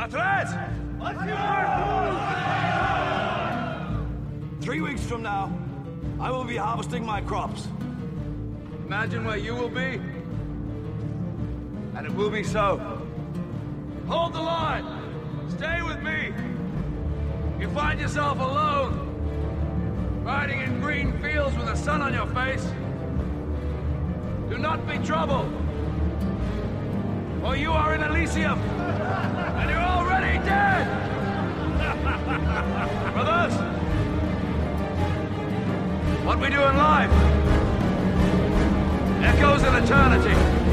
Atreus! 3 weeks from now, I will be harvesting my crops. Imagine where you will be, and it will be so. Hold the line! Stay with me! You find yourself alone, riding in green fields with the sun on your face. Do not be troubled, for you are in Elysium, and you're already dead! Brothers, what we do in life echoes in eternity.